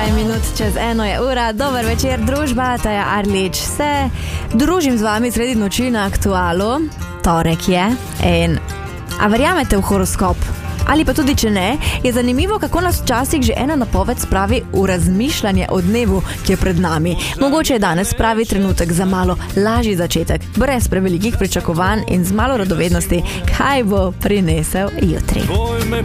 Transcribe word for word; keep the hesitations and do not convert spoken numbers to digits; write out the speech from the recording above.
nekaj minut čez eno je ura. Dober večer, družba, Taja Arlič se družim z vami sredi noči na Aktualu. Torek je in a verjamete v horoskop? Ali pa tudi, če ne, je zanimivo, kako nas včasih že ena napoved spravi v razmišljanje o dnevu, ki je pred nami. Mogoče je danes pravi trenutek za malo lažji začetek, brez prevelikih pričakovanj in z malo radovednosti, kaj bo prinesel jutri.